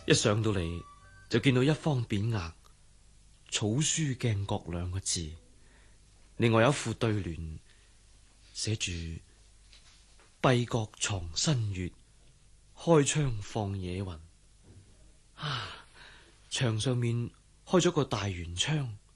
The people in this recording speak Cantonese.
一上到嚟就見到一方匾額“草書鏡閣”兩個字，另外有一副對聯寫住“閉閣藏新月，開窗放野雲”。牆上面開咗個大圓窗，